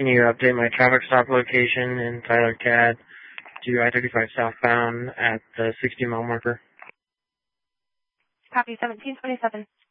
Can you update my traffic stop location in Tyler CAD to I-35 southbound at the 60-mile marker? Copy 1727.